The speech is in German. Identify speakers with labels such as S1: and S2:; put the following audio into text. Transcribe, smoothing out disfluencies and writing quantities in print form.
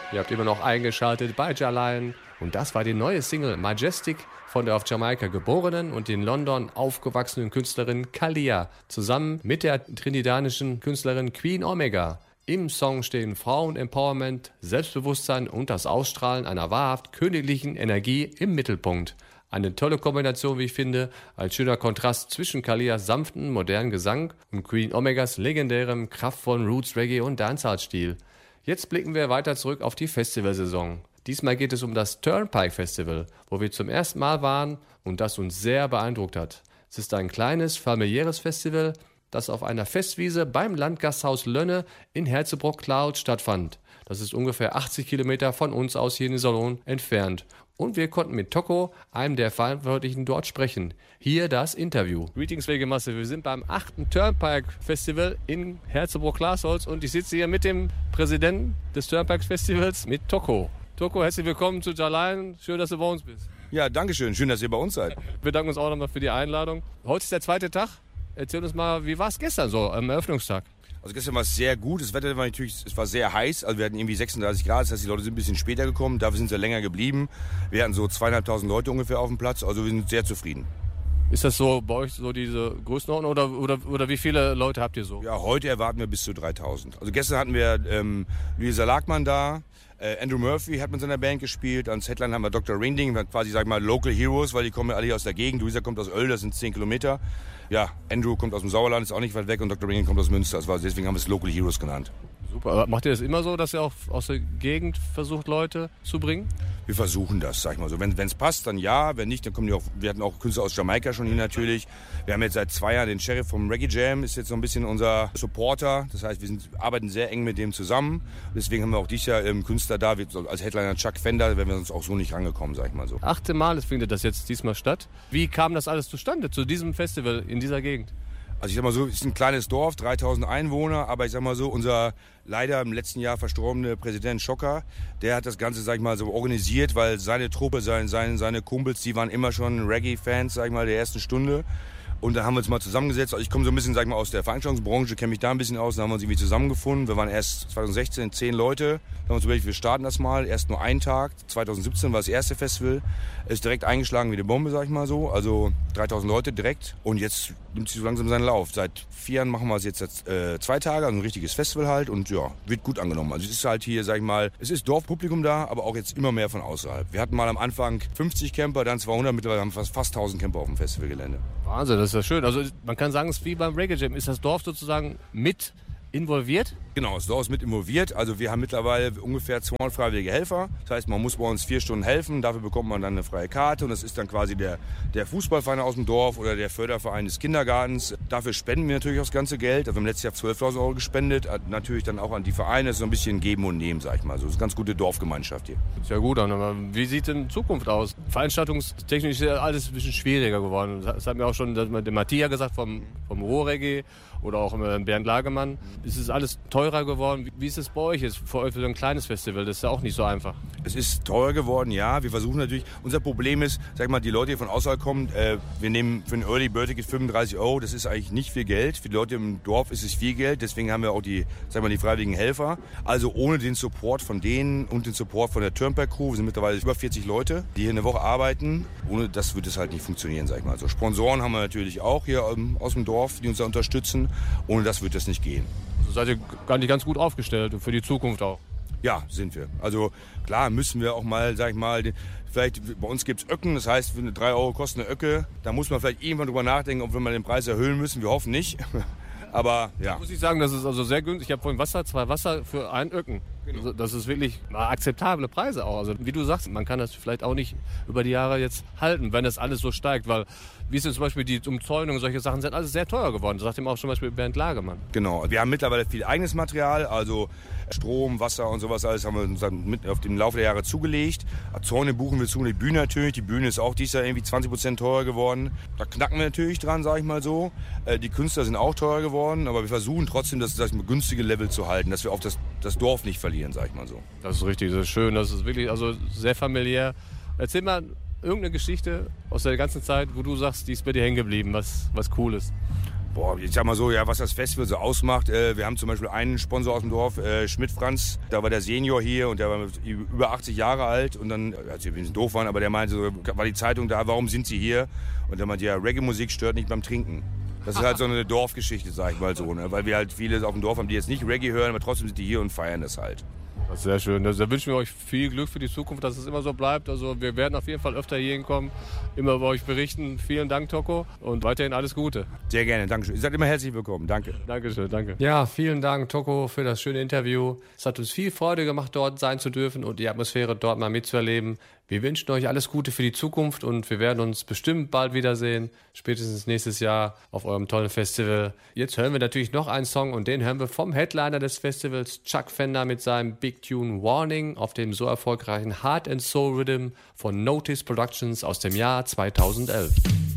S1: Ihr habt immer noch eingeschaltet bei Jalaien und das war die neue Single Majestic von der auf Jamaika geborenen und in London aufgewachsenen Künstlerin Kalia zusammen mit der trinidanischen Künstlerin Queen Omega. Im Song stehen Frauen-Empowerment, Selbstbewusstsein und das Ausstrahlen einer wahrhaft königlichen Energie im Mittelpunkt. Eine tolle Kombination, wie ich finde, als schöner Kontrast zwischen Kalias sanften, modernen Gesang und Queen Omegas legendärem, kraftvollen Roots-Reggae- und Dancehall-Stil. Jetzt blicken wir weiter zurück auf die Festivalsaison. Diesmal geht es um das Turnpike Festival, wo wir zum ersten Mal waren und das uns sehr beeindruckt hat. Es ist ein kleines, familiäres Festival, das auf einer Festwiese beim Landgasthaus Lönne in Herzebrock-Klaut stattfand. Das ist ungefähr 80 Kilometer von uns aus hier in Iserlohn entfernt. Und wir konnten mit Toko, einem der Verantwortlichen, dort sprechen. Hier das Interview. Greetings, Wegemasse. Wir sind beim 8. Turnpike Festival in Herzebrock-Glasholz und ich sitze hier mit dem Präsidenten des Turnpike Festivals, mit Toko. Toko, herzlich willkommen zu Jalaien. Schön, dass du bei uns bist.
S2: Ja, danke schön. Schön, dass ihr bei uns seid.
S1: Wir danken uns auch nochmal für die Einladung. Heute ist der zweite Tag. Erzähl uns mal, wie war es gestern so am Eröffnungstag?
S2: Also gestern war es sehr gut. Das Wetter war natürlich, es war sehr heiß. Also wir hatten irgendwie 36 Grad. Das heißt, die Leute sind ein bisschen später gekommen. Dafür sind sie länger geblieben. Wir hatten so 2.500 Leute ungefähr auf dem Platz. Also wir sind sehr zufrieden.
S1: Ist das so bei euch so diese Größenordnung oder wie viele Leute habt ihr so?
S2: Ja, heute erwarten wir bis zu 3.000. Also gestern hatten wir Luisa Lagmann da. Andrew Murphy hat mit seiner Band gespielt. Als Headline haben wir Dr. Ringding, quasi, sag ich mal, Local Heroes, weil die kommen ja alle hier aus der Gegend. Luisa kommt aus Oel, das sind 10 Kilometer. Ja, Andrew kommt aus dem Sauerland, ist auch nicht weit weg, und Dr. Ringding kommt aus Münster. Deswegen haben wir es Local Heroes genannt.
S1: Super. Aber macht ihr das immer so, dass ihr auch aus der Gegend versucht, Leute zu bringen?
S2: Wir versuchen das, sag ich mal so. Wenn es passt, dann ja. Wenn nicht, dann kommen die auch. Wir hatten auch Künstler aus Jamaika schon hier natürlich. Wir haben jetzt seit 2 Jahren den Sheriff vom Reggae Jam, ist jetzt so ein bisschen unser Supporter. Das heißt, wir arbeiten sehr eng mit dem zusammen. Deswegen haben wir auch dieses Jahr Künstler da, als Headliner Chuck Fender, wenn wir uns auch so nicht rangekommen, sag ich mal so.
S1: 8. Mal findet das jetzt diesmal statt. Wie kam das alles zustande, zu diesem Festival in dieser Gegend?
S2: Also ich sag mal so, es ist ein kleines Dorf, 3.000 Einwohner, aber ich sag mal so, unser leider im letzten Jahr verstorbene Präsident Schocker, der hat das Ganze, sag ich mal, so organisiert, weil seine Truppe, seine Kumpels, die waren immer schon Reggae-Fans, sag ich mal, der ersten Stunde. Und dann haben wir uns mal zusammengesetzt. Also ich komme so ein bisschen, sag ich mal, aus der Veranstaltungsbranche, kenne mich da ein bisschen aus. Dann haben wir uns irgendwie zusammengefunden. Wir waren erst 2016 10 Leute. Dann haben wir uns überlegt, wir starten das mal. Erst nur einen Tag. 2017 war das erste Festival. Ist direkt eingeschlagen wie eine Bombe, sag ich mal so. Also 3.000 Leute direkt. Und jetzt nimmt sie so langsam seinen Lauf. Seit 4 Jahren machen wir es jetzt 2 Tage, also ein richtiges Festival halt. Und ja, wird gut angenommen. Also es ist halt hier, sag ich mal, es ist Dorfpublikum da, aber auch jetzt immer mehr von außerhalb. Wir hatten mal am Anfang 50 Camper, dann 200. Mittlerweile haben wir fast 1.000 Camper auf dem Festivalgelände.
S1: Wahnsinn, das ist ja schön. Also man kann sagen, es ist wie beim Reggae Jam. Ist das Dorf sozusagen mit involviert?
S2: Genau, das Dorf ist mit involviert. Also wir haben mittlerweile ungefähr 200 freiwillige Helfer. Das heißt, man muss bei uns 4 Stunden helfen. Dafür bekommt man dann eine freie Karte. Und das ist dann quasi der Fußballverein aus dem Dorf oder der Förderverein des Kindergartens. Dafür spenden wir natürlich auch das ganze Geld. Also wir haben letztes Jahr 12.000 Euro gespendet. Natürlich dann auch an die Vereine. Das ist so ein bisschen Geben und Nehmen, sag ich mal. So, das ist eine ganz gute Dorfgemeinschaft hier.
S1: Ist ja gut an. Aber wie sieht denn Zukunft aus? Veranstaltungstechnisch ist ja alles ein bisschen schwieriger geworden. Das hat mir auch schon der Matthias gesagt vom Ruhrreggae oder auch Bernd Lagemann. Es ist alles teurer geworden. Wie ist es bei euch? Für euch so ein kleines Festival, das ist ja auch nicht so einfach.
S2: Es ist teurer geworden, ja. Wir versuchen natürlich, unser Problem ist, sag ich mal, die Leute, die von außerhalb kommen, wir nehmen für ein Early Bird Ticket 35 Euro. Das ist eigentlich nicht viel Geld. Für die Leute im Dorf ist es viel Geld. Deswegen haben wir auch die freiwilligen Helfer. Also ohne den Support von denen und den Support von der Turnpike Crew, wir sind mittlerweile über 40 Leute, die hier eine Woche arbeiten. Ohne das wird es halt nicht funktionieren, sag ich mal. Also Sponsoren haben wir natürlich auch hier aus dem Dorf, die uns da unterstützen. Ohne das wird das nicht gehen.
S1: Also seid ihr gar nicht ganz gut aufgestellt für die Zukunft auch?
S2: Ja, sind wir. Also klar müssen wir auch mal, sag ich mal, vielleicht bei uns gibt es Öcken, das heißt, wenn 3 Euro kostet eine Öcke, da muss man vielleicht irgendwann drüber nachdenken, ob wir mal den Preis erhöhen müssen. Wir hoffen nicht. Aber ja.
S1: Da muss ich sagen, das ist also sehr günstig. Ich habe vorhin 2 Wasser für 1 Öcken. Also, das ist wirklich akzeptable Preise auch. Also wie du sagst, man kann das vielleicht auch nicht über die Jahre jetzt halten, wenn das alles so steigt, weil wie ist denn zum Beispiel die Umzäunung, solche Sachen sind alles sehr teuer geworden. Das sagt ihm auch zum Beispiel Bernd Lagemann.
S2: Genau, wir haben mittlerweile viel eigenes Material, also Strom, Wasser und sowas alles haben wir uns dann auf dem Laufe der Jahre zugelegt. Zäune buchen wir zu, die Bühne natürlich. Die Bühne ist auch dieses Jahr irgendwie 20% teurer geworden. Da knacken wir natürlich dran, sag ich mal so. Die Künstler sind auch teurer geworden, aber wir versuchen trotzdem das günstige Level zu halten, dass wir auch das Dorf nicht verlieren, sag ich mal so.
S1: Das ist richtig, das ist schön, das ist wirklich also sehr familiär. Erzähl mal irgendeine Geschichte aus der ganzen Zeit, wo du sagst, die ist bei dir hängen geblieben, was cool ist.
S2: Boah, ich sag mal so, ja, was das Festival so ausmacht. Wir haben zum Beispiel einen Sponsor aus dem Dorf, Schmidt Franz. Da war der Senior hier und der war über 80 Jahre alt. Und dann, als wir ein bisschen doof waren, aber der meinte so, war die Zeitung da, warum sind Sie hier? Und der meinte, ja, Reggae-Musik stört nicht beim Trinken. Das ist halt so eine Dorfgeschichte, sag ich mal so. Ne? Weil wir halt viele auf dem Dorf haben, die jetzt nicht Reggae hören, aber trotzdem sind die hier und feiern das halt.
S1: Das ist sehr schön. Da wünschen wir euch viel Glück für die Zukunft, dass es immer so bleibt. Also wir werden auf jeden Fall öfter hier hinkommen, immer bei euch berichten. Vielen Dank, Tocco, und weiterhin alles Gute.
S2: Sehr gerne, danke schön. Ihr seid immer herzlich willkommen, danke.
S1: Dankeschön, danke. Ja, vielen Dank, Tocco, für das schöne Interview. Es hat uns viel Freude gemacht, dort sein zu dürfen und die Atmosphäre dort mal mitzuerleben. Wir wünschen euch alles Gute für die Zukunft und wir werden uns bestimmt bald wiedersehen, spätestens nächstes Jahr auf eurem tollen Festival. Jetzt hören wir natürlich noch einen Song und den hören wir vom Headliner des Festivals, Chuck Fender, mit seinem Big Tune Warning auf dem so erfolgreichen Heart and Soul Rhythm von Notice Productions aus dem Jahr 2011.